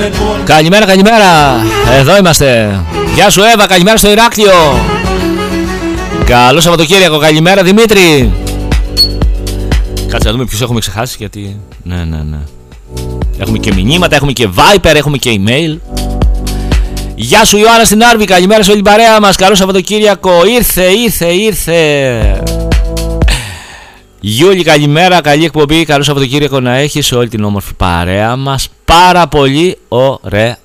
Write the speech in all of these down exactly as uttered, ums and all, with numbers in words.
Καλημέρα, καλημέρα. Εδώ είμαστε. Γεια σου Εύα, καλημέρα στο Ηράκλειο. Καλό Σαββατοκύριακο, καλημέρα Δημήτρη. Κάτσε να δούμε ποιους έχουμε ξεχάσει, γιατί... Ναι, ναι, ναι. Έχουμε και μηνύματα, έχουμε και Viper, έχουμε και email. Γεια σου Ιωάννα στην Άρβη, καλημέρα σε όλη την παρέα μας. Καλό Σαββατοκύριακο, ήρθε, ήρθε, ήρθε. Γιούλη, καλημέρα, καλή εκπομπή. Καλό Σαββατοκύριακο να έχεις όλη την όμορφη παρέα μας. Πάρα πολύ ωραία.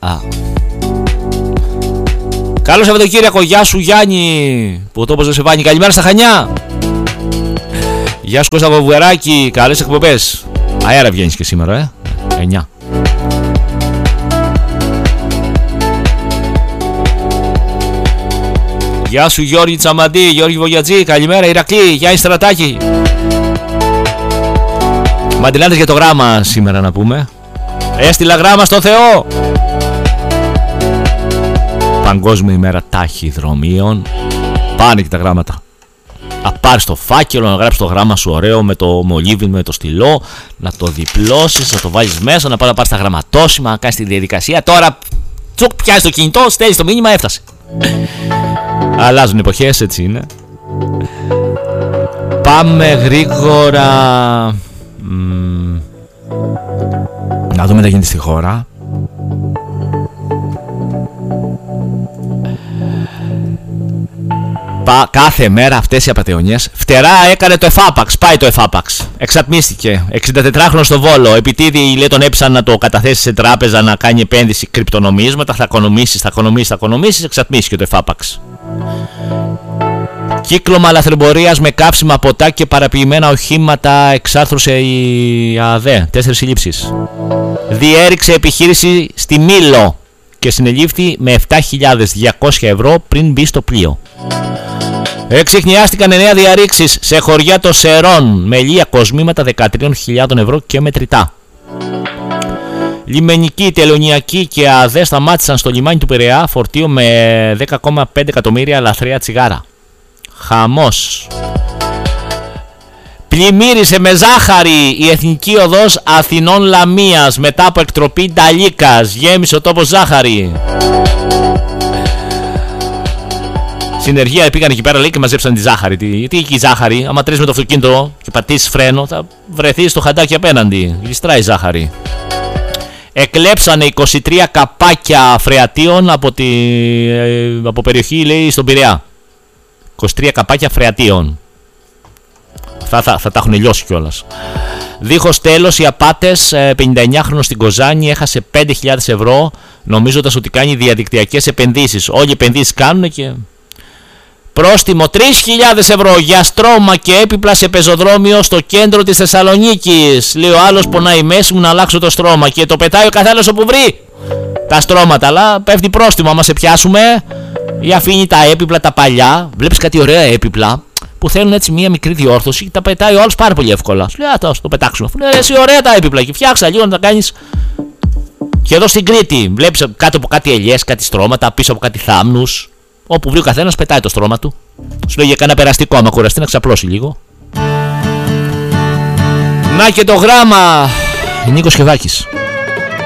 Καλό Σαββατοκύριακο, γεια σου Γιάννη, που τόπος δεν σε βάνει. Καλημέρα στα Χανιά. Γεια σου Κώστα Βοβουεράκη, καλές εκπομπές. Αέρα βγαίνεις και σήμερα, ε. εννιά. Γεια σου Γιώργη Τσαμαντή, Γιώργη Βογιατζή, καλημέρα Ηρακλή, Γιάννη Στρατάκη. Μαντιλάντες για το γράμμα σήμερα να πούμε. Έστειλα γράμμα στο Θεό. Παγκόσμια ημέρα ταχυδρομείων. Πάνε και τα γράμματα. Να πάρεις το φάκελο, να γράψεις το γράμμα σου ωραίο με το μολύβι, με το στυλό, να το διπλώσεις, να το βάλεις μέσα, να πάρεις, να πάρεις τα γραμματόσημα, να κάνεις τη διαδικασία. Τώρα τσουκ, πιάσεις το κινητό, στέλνεις το μήνυμα, έφτασε. Αλλάζουν εποχές, έτσι είναι. Πάμε γρήγορα. Μ, να δούμε τι γίνεται στη χώρα. Πα, κάθε μέρα αυτές οι απατεωνιές. Φτερά έκανε το εφάπαξ, πάει το εφάπαξ. Εξατμίστηκε, εξήντα στο Βόλο. Επιτίδη λέει τον έπεισαν να το καταθέσει σε τράπεζα να κάνει επένδυση κρυπτονομίσματα. Θα οικονομήσεις, θα οικονομήσεις, θα οικονομήσεις. Εξατμίστηκε το εφάπαξ. Κύκλωμα λαθρεμπορίας με καύσιμα, ποτά και παραποιημένα οχήματα εξάρθρωσε η ΑΔΕ. Τέσσερις συλλήψεις. Διέριξε επιχείρηση στη Μήλο και συνελήφθη με επτά χιλιάδες διακόσια ευρώ πριν μπει στο πλοίο. Εξιχνιάστηκαν εννέα διαρρήξεις σε χωριά των Σερών με λία κοσμήματα δεκατρείς χιλιάδες ευρώ και μετρητά. Λιμενική, Τελωνιακή και ΑΔΕ σταμάτησαν στο λιμάνι του Πειραιά φορτίο με δέκα κόμμα πέντε εκατομμύρια λαθρέα τσιγάρα. Χαμός. Πλημμύρισε με ζάχαρη η εθνική οδός Αθηνών Λαμίας μετά από εκτροπή Νταλίκας. Γέμισε ο τόπος ζάχαρη. Συνεργεία πήγαν εκεί πέρα λέει και μαζέψαν τη ζάχαρη. Τι, τι εκεί η ζάχαρη, άμα τρεις με το αυτοκίνητο και πατήσεις φρένο, θα βρεθείς στο χαντάκι απέναντι. Γλιστράει η ζάχαρη. Εκλέψανε είκοσι τρία καπάκια φρεατίων από, τη, από περιοχή λέει στον Πειραιά. είκοσι τρία καπάκια φρεατίων. Θα, θα, θα τα έχουν λιώσει κιόλας. Δίχως τέλος οι απάτες, πενήντα εννιάχρονος στην Κοζάνη έχασε πέντε χιλιάδες ευρώ νομίζοντας ότι κάνει διαδικτυακές επενδύσεις. Όλοι οι επενδύσεις κάνουν και... Πρόστιμο τρεις χιλιάδες ευρώ για στρώμα και έπιπλα σε πεζοδρόμιο στο κέντρο της Θεσσαλονίκης. Λέει ο άλλος, πονάει η μέση μου να αλλάξω το στρώμα και το πετάει ο καθένας όπου βρει τα στρώματα, αλλά πέφτει πρόστιμο άμα σε πιάσουμε. Ή αφήνει τα έπιπλα τα παλιά. Βλέπεις κάτι ωραία έπιπλα που θέλουν έτσι μία μικρή διόρθωση και τα πετάει ο άλλος πάρα πολύ εύκολα. Σου λέει, α, το πετάξουμε. Αφού λέει, εσύ ωραία τα έπιπλα και φτιάξα λίγο να τα κάνεις. Και εδώ στην Κρήτη βλέπεις κάτω από κάτι ελιές, κάτι στρώματα, πίσω από κάτι θάμνους. Όπου βρει ο καθένας πετάει το στρώμα του. Σου λέει για κανένα περαστικό, άμα κουραστεί να ξαπλώσει λίγο. Να και το γράμμα. Νίκος Χεδάκης.